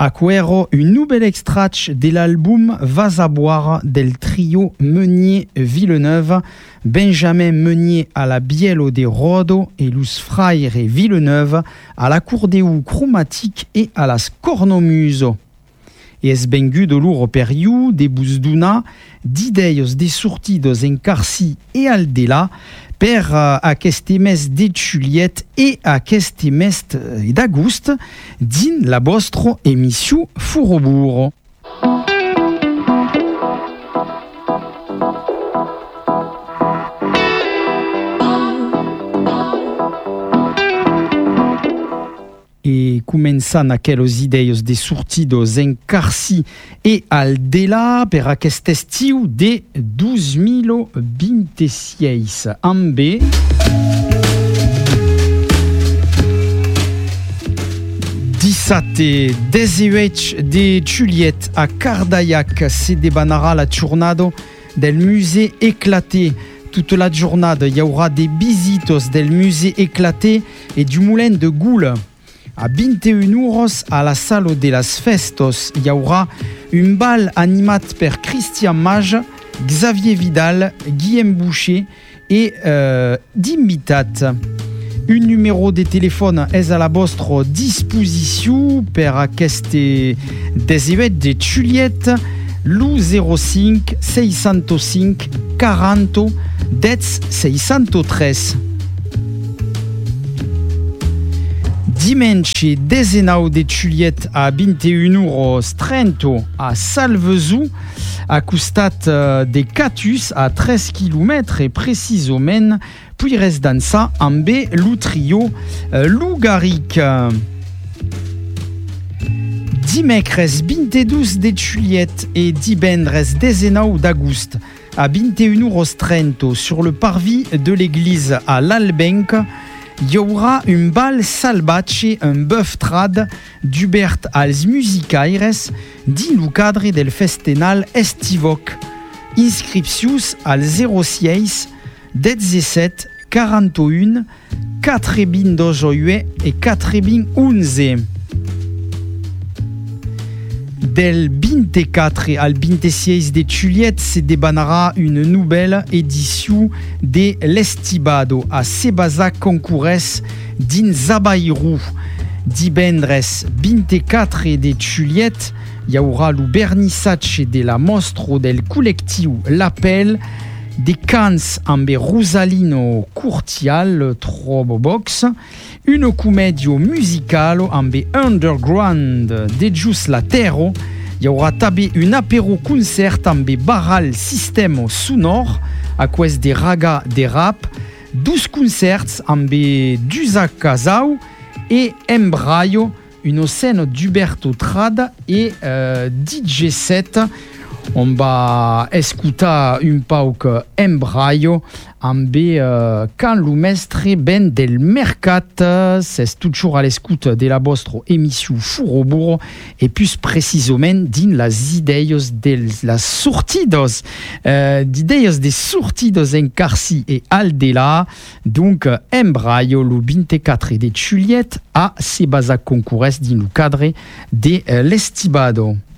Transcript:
Acuero, un nouvel extrait de l'album Vas à boire del trio Meunier-Villeneuve, Benjamin Meunier à la bielo de Rodo et Luz Fraire Villeneuve à l'accordéon chromatique et à la cornomuso. E es bengudo loro periu de busduna d'ideios de sortidos en Carsi e al de là per aquest mes de Juliet e aquest mes d'agost din la vostra emissió Furoburo. E començant aqueles ideios de sortidos en Carsi e al de là per aquest estiu de 2026 amb 17 de Juliet a Cardaillac se debanarà la jornada del musée éclaté. Toute la journée, il y aura des visites del musée éclaté et du moulin de Goule. A 21 euros a la Sala de las Festos, il y aura un bal animat per Christian Mage, Xavier Vidal, Guillaume Boucher et d'invitat. Un numéro de téléphone est à la vostra disposition per aquest 18 de Juliet, l'05 605 40 10 603. Dimanche 19 de Juliet a 21h30 a Salvezou, a costat de Catus a 13 km et précisément puis reste dans ça amb le trio Lougaric. Dimecres 22 de Juliet et divendres 19 d'agost a 21h30 sur le parvis de l'église à l'Albenc, il y aura un bal salvatge, un bœuf trad d'Hubert als musicaires din le cadre del festenal estivoc. Inscriptius al 06 17 41 42 et 41. Del 24 al 26 de Juliet se debanarà une nouvelle édition de l'Estibado a Sebasa Concourès din Zabairou. Divendres 24 de Juliet, il y aura le vernissage de la mostra del collectiu L'Appel de cants amb Rosalino Curtial Trobo Box, une commedio musicale amb Underground de Jus Latero. Il y aura també un apéro concert amb Barral System Sonor a quest de raga de rap, 12 concerts amb Dusa Casau et Embraio, une scène d'Huberto Trad et DJ set. On va escutar un pauc Embraio amb Can lo mestre ben del mercat. C'est toujours à l'écoute de la vostra émission Furoburo et plus précisément din las ideios de las sortidos d'ideios de sortidos en Carsi et Aldela. Donc Embraio le 24 de Juliet a Sebasa Concourès din le cadre de l'Estibado.